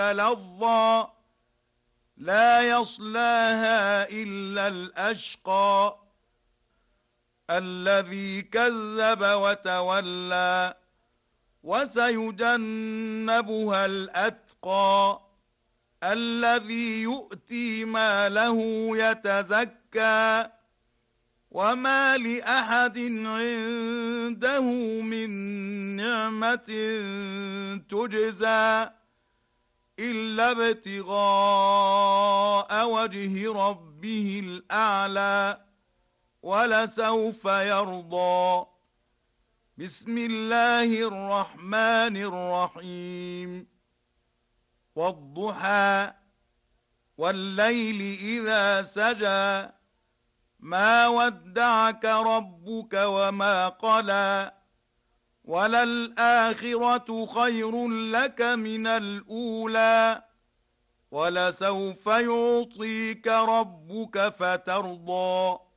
لظى لا يصلاها إلا الأشقى الذي كذب وتولى وسيجنبها الأتقى الذي يؤتي ماله يتزكى وما لأحد عنده من نعمة تجزى إلا ابتغاء وجه ربه الأعلى ولسوف يرضى. بسم الله الرحمن الرحيم. والضحى والليل إذا سجى ما ودعك ربك وما قلى وللآخرة خير لك من الأولى ولسوف يعطيك ربك فترضى.